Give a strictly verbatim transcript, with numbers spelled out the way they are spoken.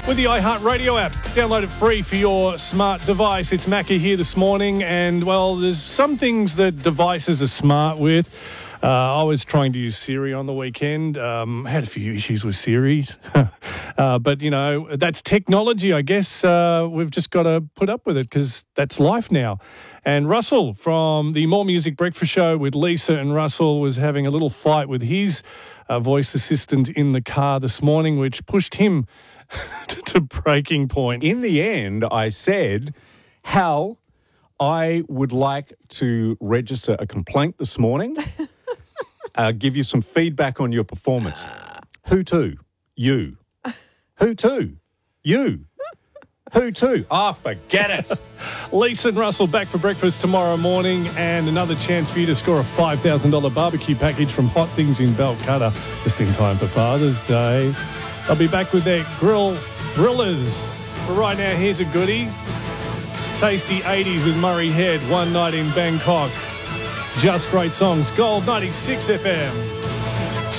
with the iHeartRadio app. Download it free for your smart device. It's Macca here this morning, and, well, there's some things that devices are smart with. Uh, I was trying to use Siri on the weekend. Um, had a few issues with Siri. uh, but, you know, that's technology, I guess. Uh, we've just got to put up with it because that's life now. And Russell from the More Music Breakfast Show with Lisa and Russell was having a little fight with his uh, voice assistant in the car this morning, which pushed him to breaking point. In the end, I said, Hal, I would like to register a complaint this morning. Uh, give you some feedback on your performance. Who to? You. Who to? You. Who to? Ah, oh, forget it. Lisa and Russell back for breakfast tomorrow morning, and another chance for you to score a five thousand dollars barbecue package from Hot Things in Belcutter, just in time for Father's Day. I'll be back with their grill thrillers. But right now, here's a goodie. Tasty eighties with Murray Head, One Night in Bangkok. Just great songs. Gold ninety-six F M.